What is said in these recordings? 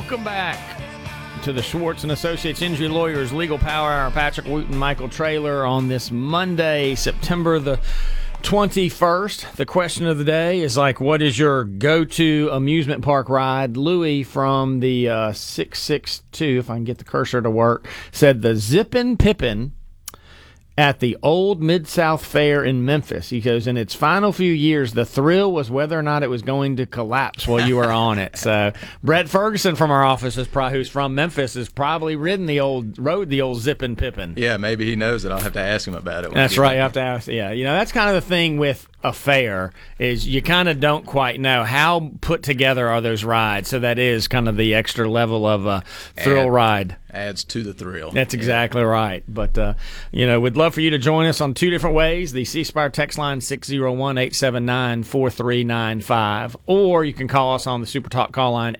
Welcome back to the Schwartz & Associates Injury Lawyers Legal Power Hour. Patrick Wooten, Michael Traylor on this Monday, September the 21st. The question of the day is what is your go-to amusement park ride? Louis from the 662, if I can get the cursor to work, said the Zippin' Pippin' at the old Mid-South Fair in Memphis. He goes, in its final few years, the thrill was whether or not it was going to collapse while you were on it. So Brett Ferguson from our office, who's from Memphis, has probably rode the old Zippin' Pippin'. Yeah, maybe he knows it. I'll have to ask him about it. That's right. You have to ask. Yeah, that's kind of the thing with a fair is you kind of don't quite know how put together are those rides. So that is kind of the extra level of a thrill ride. Adds to the thrill. That's exactly right. But, we'd love for you to join us on two different ways. The C Spire text line, 601-879-4395. Or you can call us on the Super Talk call line,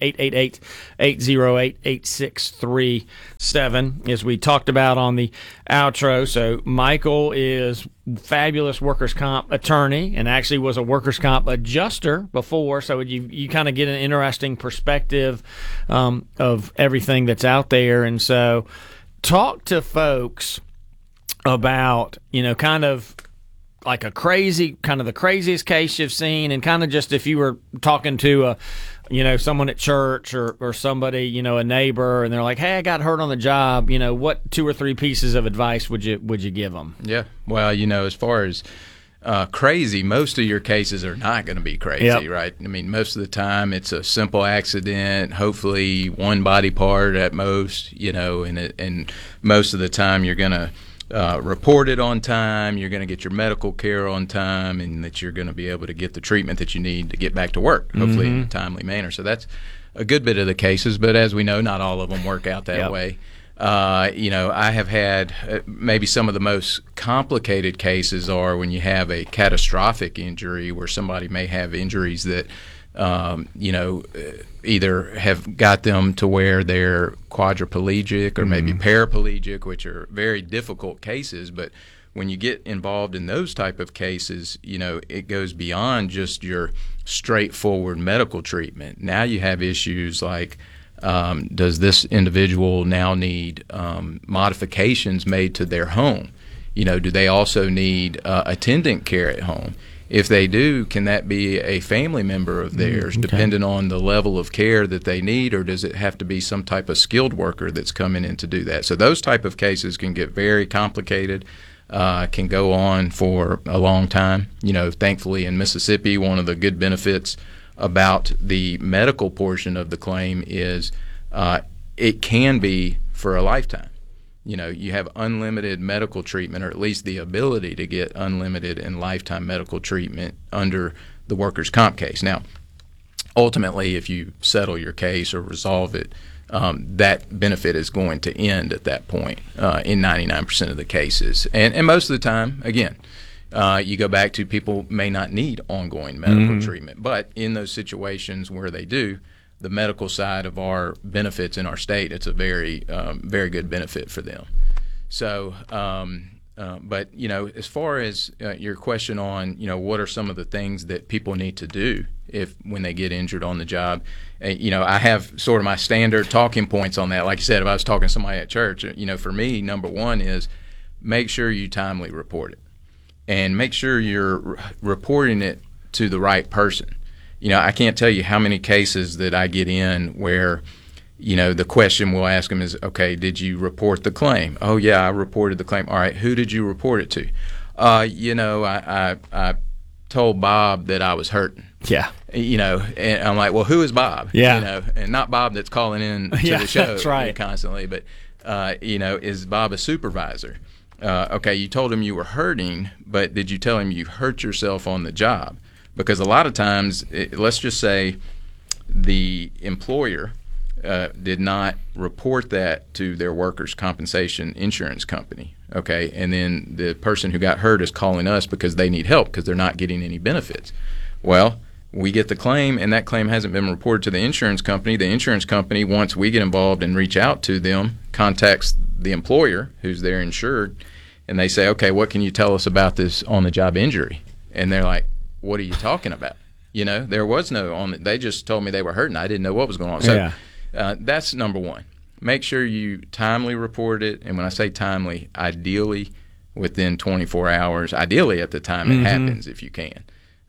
888-808-8637, as we talked about on the outro. So Michael is fabulous workers' comp attorney and actually was a workers' comp adjuster before. So you kind of get an interesting perspective of everything that's out there. And so talk to folks about, kind of like the craziest case you've seen, and kind of just if you were talking to someone at church or somebody, a neighbor, and they're like, hey, I got hurt on the job, what 2 or 3 pieces of advice would you give them? Yeah. Well, as far as crazy, most of your cases are not going to be crazy, right? I mean, most of the time it's a simple accident, hopefully one body part at most, and most of the time you're going to report it on time, you're going to get your medical care on time, and that you're going to be able to get the treatment that you need to get back to work, hopefully in a timely manner. So that's a good bit of the cases, but as we know, not all of them work out that way. I have had maybe some of the most complicated cases are when you have a catastrophic injury where somebody may have injuries that either have got them to where they're quadriplegic or maybe paraplegic, which are very difficult cases. But when you get involved in those type of cases, it goes beyond just your straightforward medical treatment. Now you have issues like, does this individual now need modifications made to their home? Do they also need attendant care at home? If they do, can that be a family member of theirs, depending on the level of care that they need, or does it have to be some type of skilled worker that's coming in to do that? So those type of cases can get very complicated, can go on for a long time. Thankfully in Mississippi, one of the good benefits about the medical portion of the claim is it can be for a lifetime. You have unlimited medical treatment, or at least the ability to get unlimited and lifetime medical treatment under the workers' comp case. Now, ultimately, if you settle your case or resolve it, that benefit is going to end at that point in 99% of the cases. And most of the time, again, you go back to people may not need ongoing medical treatment. But in those situations where they do, the medical side of our benefits in our state, it's a very, very good benefit for them. So, but, as far as your question on, what are some of the things that people need to do when they get injured on the job, I have sort of my standard talking points on that. Like you said, if I was talking to somebody at church, for me, number one is make sure you timely report it. And make sure you're reporting it to the right person. I can't tell you how many cases that I get in where, the question we'll ask them is, okay, did you report the claim? Oh, yeah, I reported the claim. All right, who did you report it to? I told Bob that I was hurting. Yeah. And I'm like, well, who is Bob? Yeah. And not Bob that's calling in to the show that's right. constantly, but, is Bob a supervisor? Okay, you told him you were hurting, but did you tell him you hurt yourself on the job? Because a lot of times, let's just say the employer did not report that to their workers' compensation insurance company, okay? And then the person who got hurt is calling us because they need help because they're not getting any benefits. Well, we get the claim, and that claim hasn't been reported to the insurance company. The insurance company, once we get involved and reach out to them, contacts the employer who's their insured, and they say, okay, what can you tell us about this on-the-job injury? And they're like, what are you talking about? There was no they just told me they were hurting. I didn't know what was going on. So That's number one. Make sure you timely report it, and when I say timely, ideally within 24 hours, ideally at the time it happens if you can.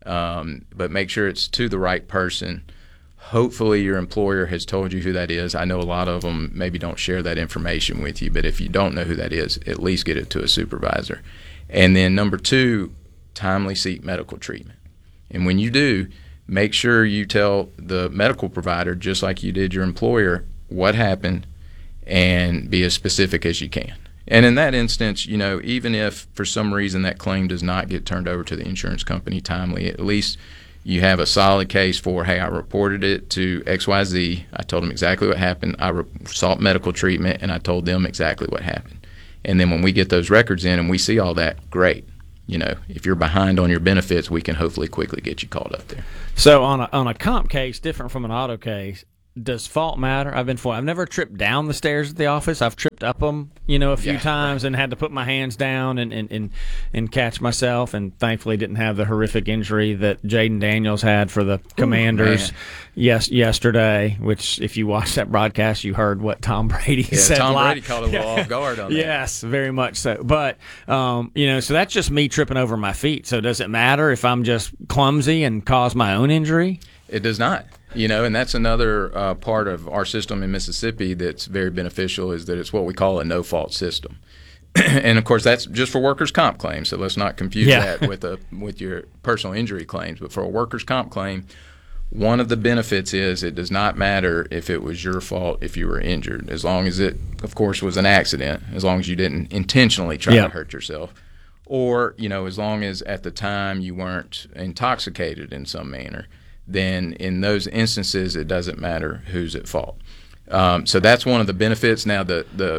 But make sure it's to the right person. Hopefully your employer has told you who that is. I know a lot of them maybe don't share that information with you, but if you don't know who that is, at least get it to a supervisor. And then number two, timely seek medical treatment. And when you do, make sure you tell the medical provider, just like you did your employer, what happened, and be as specific as you can. And in that instance, even if for some reason that claim does not get turned over to the insurance company timely, at least you have a solid case for, hey, I reported it to XYZ. I told them exactly what happened. I sought medical treatment, and I told them exactly what happened. And then when we get those records in and we see all that, great. If you're behind on your benefits, we can hopefully quickly get you called up there. So on a comp case, different from an auto case, does fault matter? I've never tripped down the stairs at the office. I've tripped up them, a few times and had to put my hands down and catch myself, and thankfully didn't have the horrific injury that Jaden Daniels had for the Commanders yesterday, which if you watched that broadcast, you heard what Tom Brady said. Tom Brady caught a little off guard on that. Yes, very much so. But, so that's just me tripping over my feet. So does it matter if I'm just clumsy and cause my own injury? It does not. And that's another part of our system in Mississippi that's very beneficial, is that it's what we call a no-fault system. And, of course, that's just for workers' comp claims, so let's not confuse that with your personal injury claims. But for a workers' comp claim, one of the benefits is it does not matter if it was your fault if you were injured, as long as it, of course, was an accident, as long as you didn't intentionally try to hurt yourself, or, as long as at the time you weren't intoxicated in some manner. Then in those instances, it doesn't matter who's at fault. So that's one of the benefits. Now, the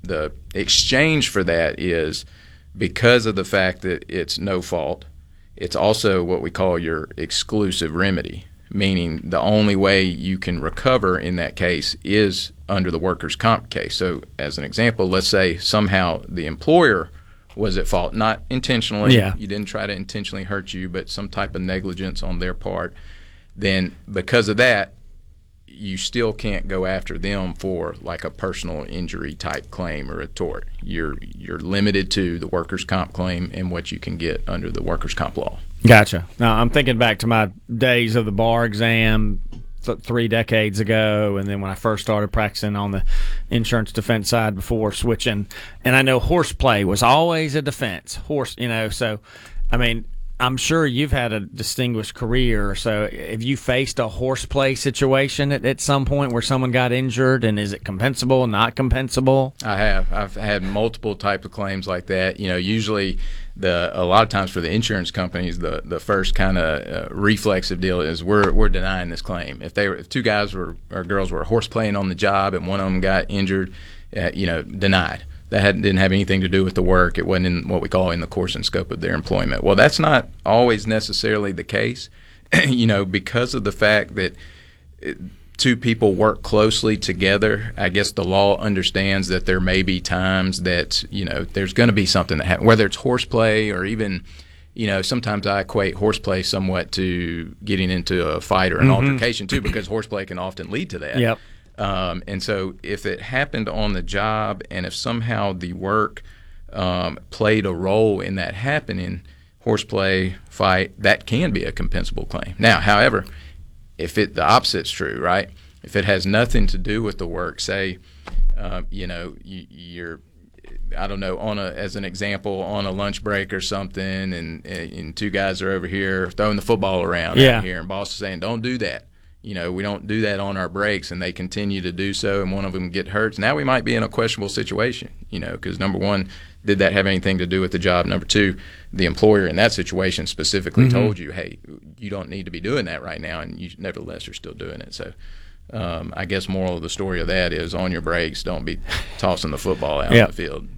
exchange for that is, because of the fact that it's no fault, it's also what we call your exclusive remedy, meaning the only way you can recover in that case is under the workers' comp case. So as an example, let's say somehow the employer was at fault, not intentionally. You didn't try to intentionally hurt you, but some type of negligence on their part. Then because of that, you still can't go after them for like a personal injury type claim or a tort. You're limited to the workers' comp claim and what you can get under the workers' comp law. Gotcha. Now, I'm thinking back to my days of the bar exam 3 decades ago, and then when I first started practicing on the insurance defense side before switching. And I know horseplay was always a defense. So, I mean, I'm sure you've had a distinguished career. So have you faced a horseplay situation at some point where someone got injured, and is it compensable, not compensable? I have. I've had multiple type of claims like that. Usually a lot of times for the insurance companies, the first kind of reflexive deal is we're denying this claim. If 2 guys or girls were horseplaying on the job and one of them got injured, denied. That didn't have anything to do with the work. It wasn't in what we call in the course and scope of their employment. Well, that's not always necessarily the case, because of the fact that 2 people work closely together. I guess the law understands that there may be times that, there's going to be something that happens, whether it's horseplay or even, sometimes I equate horseplay somewhat to getting into a fight or an altercation too, because horseplay can often lead to that. Yep. And so if it happened on the job, and if somehow the work played a role in that happening, horseplay, fight, that can be a compensable claim. Now, however, if the opposite's true, right? If it has nothing to do with the work, say, you're, I don't know, as an example, on a lunch break or something, and 2 guys are over here throwing the football around out here, and boss is saying, don't do that. We don't do that on our breaks, and they continue to do so, and one of them get hurt. Now we might be in a questionable situation, because number one, did that have anything to do with the job? Number two, the employer in that situation specifically told you, hey, you don't need to be doing that right now, and you nevertheless are still doing it. So I guess moral of the story of that is, on your breaks, don't be tossing the football out in the field.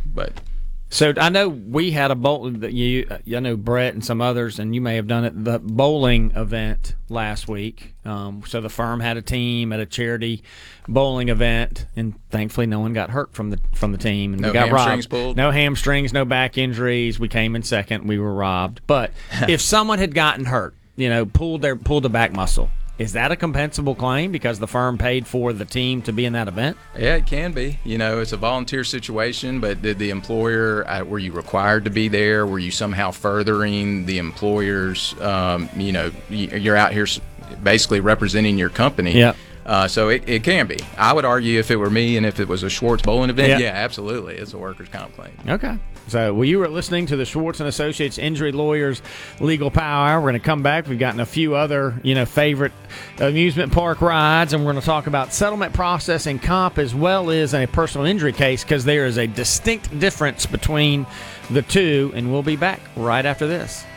So I know we had a I know Brett and some others, and you may have done it, the bowling event last week. So the firm had a team at a charity bowling event, and thankfully no one got hurt from the team. And no we got hamstrings robbed. Pulled? No hamstrings, no back injuries. We came in second. We were robbed. But if someone had gotten hurt, pulled the back muscle, Is that a compensable claim because the firm paid for the team to be in that event? Yeah, it can be. It's a volunteer situation, but did the employer, were you required to be there? Were you somehow furthering the employer's, you're out here basically representing your company. Yeah. So it can be. I would argue if it were me and if it was a Schwartz bowling event, yeah absolutely. It's a workers' comp claim. Okay. So, you were listening to the Schwartz & Associates Injury Lawyers Legal Power Hour. We're going to come back. We've gotten a few other, favorite amusement park rides, and we're going to talk about settlement process and comp as well as a personal injury case because there is a distinct difference between the two, and we'll be back right after this.